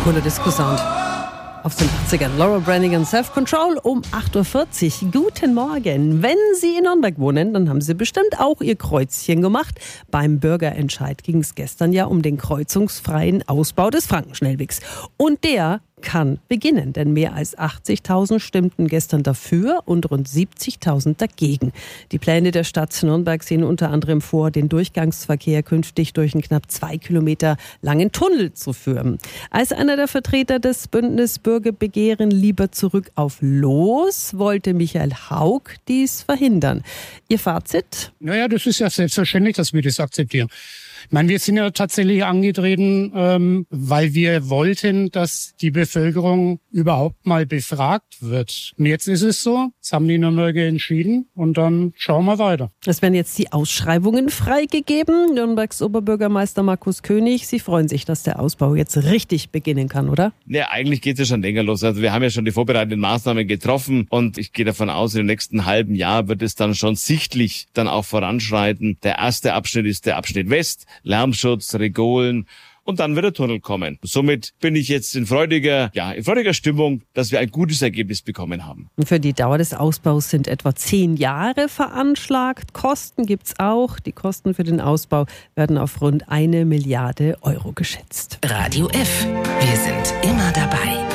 Coole Disco-Sound. Auf den 80ern. Laura Branigan, Self-Control um 8.40 Uhr. Guten Morgen. Wenn Sie in Nürnberg wohnen, dann haben Sie bestimmt auch Ihr Kreuzchen gemacht. Beim Bürgerentscheid ging es gestern ja um den kreuzungsfreien Ausbau des Frankenschnellwegs. Und der kann beginnen, denn mehr als 80.000 stimmten gestern dafür und rund 70.000 dagegen. Die Pläne der Stadt Nürnberg sehen unter anderem vor, den Durchgangsverkehr künftig durch einen knapp 2 Kilometer langen Tunnel zu führen. Als einer der Vertreter des Bündnis Bürgerbegehren lieber zurück auf Los wollte Michael Haug dies verhindern. Ihr Fazit? Naja, das ist ja selbstverständlich, dass wir das akzeptieren. Ich meine, wir sind ja tatsächlich angetreten, weil wir wollten, dass die Bevölkerung überhaupt mal befragt wird. Und jetzt ist es so, jetzt haben die Nürnberger entschieden und dann schauen wir weiter. Es werden jetzt die Ausschreibungen freigegeben. Nürnbergs Oberbürgermeister Markus König, Sie freuen sich, dass der Ausbau jetzt richtig beginnen kann, oder? Ja, eigentlich geht es ja schon länger los. Also wir haben ja schon die vorbereitenden Maßnahmen getroffen und ich gehe davon aus, im nächsten halben Jahr wird es dann schon sichtlich dann auch voranschreiten. Der erste Abschnitt ist der Abschnitt West, Lärmschutz, Regolen. Und dann wird der Tunnel kommen. Somit bin ich jetzt in freudiger Stimmung, dass wir ein gutes Ergebnis bekommen haben. Für die Dauer des Ausbaus sind etwa 10 Jahre veranschlagt. Kosten gibt's auch. Die Kosten für den Ausbau werden auf rund 1 Milliarde Euro geschätzt. Radio F. Wir sind immer dabei.